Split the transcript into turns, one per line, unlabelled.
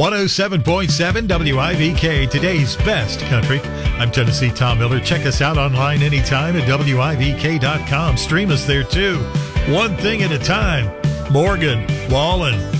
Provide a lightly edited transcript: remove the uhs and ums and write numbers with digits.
107.7 WIVK, today's best country. I'm Tennessee Tom Miller. Check us out online anytime at WIVK.com. Stream us there too. One thing at a time. Morgan Wallen.